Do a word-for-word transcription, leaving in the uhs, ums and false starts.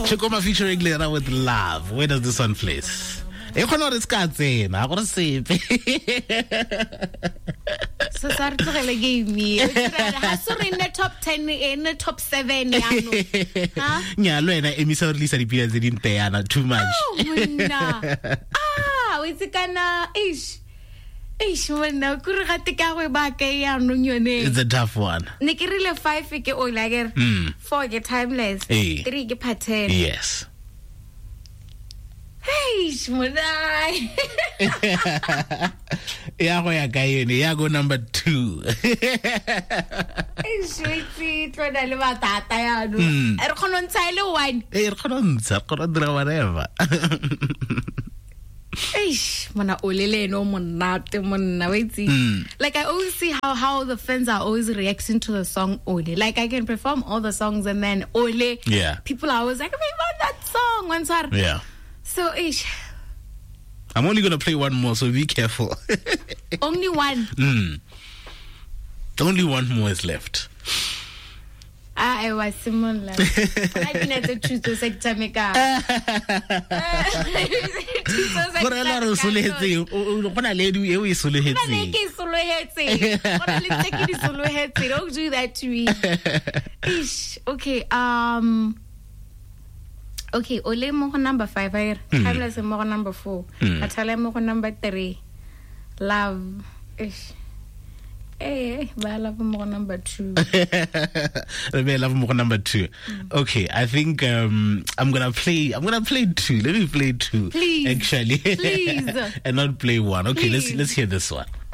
Chokoma featuring Lera with Love. Where does this one place? E khona re ska tsena a gore sepe. So sorry to the game. Ha so re in the top ten in the top seven ya no. Ha? Nya lo ena emisa re lisa dipina tse ding teana too much. Oh monna. Ah, we tsikana ish. Ish monna ku re gate ka go ba ke ya no nyone. It's a tough one. Ne ke rile five ke o lager. four ke Timeless. Hey. three ke Pattern. Yes. Hey, shmonai. Ya go ya ka yene, ya go number two. Hey, sweetie, tloda le batata ya no. E re khona ntsha ile one. Eh, re khona ntsha, re khona dira whatever. Eish, mona olele no monate monna wait. Like I always see how how the fans are always reacting to the song Ole. Like I can perform all the songs and then Ole. Yeah. People are always like, "We want that song." Once are. Yeah. So ish. I'm only gonna play one more, so be careful. Only one. Mm. Only one more is left. Ah, I was Simon. I didn't have to choose to say Jamaica. Gore la re solehetse o bona lady e o e solehetse. Bona ke solehetse. Bona le tseke di solehetse. Don't do that to me. Ish. Okay, um Okay, Ole mo go number five here. Timeless mo go number four. Athala mo go number three. Love. Ish. Eh, ba love mo go number two. Ba love mo go number two. Okay, I think um I'm gonna play I'm gonna play two. Let me play two. Please. Actually. Please. And not play one. Okay, Please. let's let's hear this one.